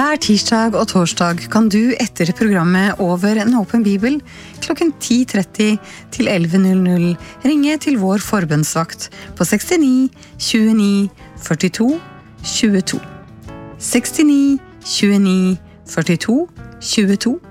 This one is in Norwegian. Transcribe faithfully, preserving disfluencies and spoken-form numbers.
Hver tirsdag og torsdag kan du etter programmet Over en åpen bibel klokken ti tretti til elleve null null ringe til vår forbønnsvakt på sekstini tjueni førtito tjueto. sekstini tjueni førtito tjueto